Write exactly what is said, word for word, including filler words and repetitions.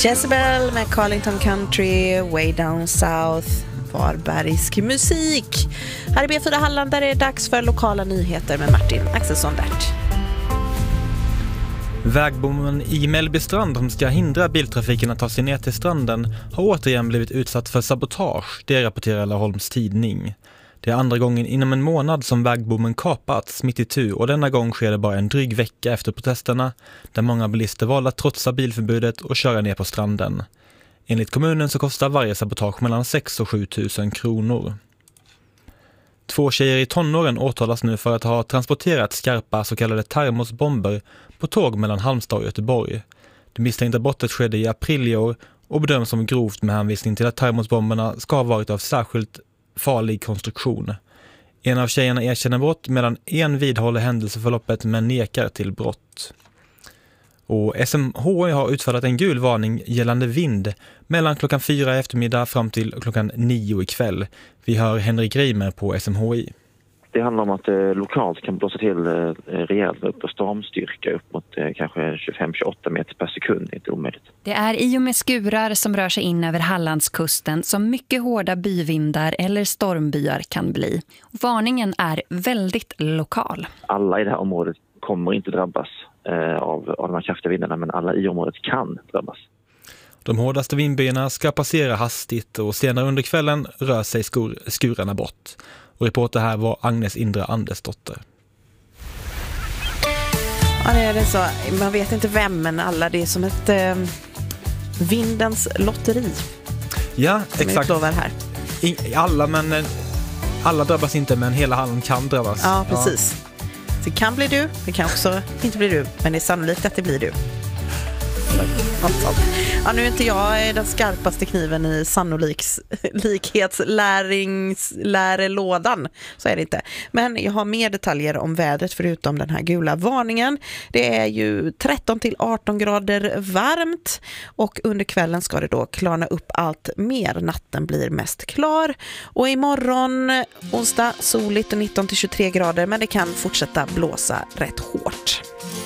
Jezebel med Carlington Country, Way Down South, Varbergsk musik. Här i B fyra Halland där det är dags för lokala nyheter med Martin Axelsson Dert. Vägbommen i Mellbystrand som ska hindra biltrafiken att ta sig ner till stranden har återigen blivit utsatt för sabotage, det rapporterar Laholms tidning. Det är andra gången inom en månad som vägbommen kapats mitt i tu och denna gång sker det bara en dryg vecka efter protesterna där många bilister valde att trotsa bilförbudet och köra ner på stranden. Enligt kommunen så kostar varje sabotage mellan sex och sju tusen kronor. Två tjejer i tonåren åtalas nu för att ha transporterat skarpa så kallade termosbomber på tåg mellan Halmstad och Göteborg. Det misstänkta brottet skedde i april i år och bedöms som grovt med hänvisning till att termosbomberna ska ha varit av särskilt farlig konstruktion. En av tjejerna erkänner brott medan en vidhåller händelseförloppet men nekar till brott. Och S M H I har utfärdat en gul varning gällande vind mellan klockan fyra i eftermiddag fram till klockan nio ikväll. Vi hör Henrik Reimer på S M H I. Det handlar om att eh, lokalt kan blåsa till eh, rejält upp och stormstyrka upp mot eh, kanske tjugofem till tjugoåtta meter per sekund. Det är inte omöjligt. Det är i och med skurar som rör sig in över Hallandskusten som mycket hårda byvindar eller stormbyar kan bli. Varningen är väldigt lokal. Alla i det här området kommer inte drabbas eh, av, av de här kraftiga vindarna, men alla i området kan drabbas. De hårdaste vindbyarna ska passera hastigt och senare under kvällen rör sig skur, skurarna bort. Och reporter här var Agnes Indra Andersdotter. Ja, det är det så. Man vet inte vem, men alla, det är som ett eh, vindens lotteri. Ja, exakt. Här. I, alla, men eh, alla drabbas inte, men hela Halland kan drabbas. Ja, precis. Ja. Det kan bli du, det kan också inte bli du, men det är sannolikt att det blir du. Ja, nu är inte jag den skarpaste kniven i sannolikhetslärelådan, så är det inte. Men jag har mer detaljer om vädret förutom den här gula varningen. Det är ju tretton till arton grader varmt och under kvällen ska det då klarna upp allt mer. Natten blir mest klar och imorgon onsdag soligt och nitton till tjugotre grader, men det kan fortsätta blåsa rätt hårt.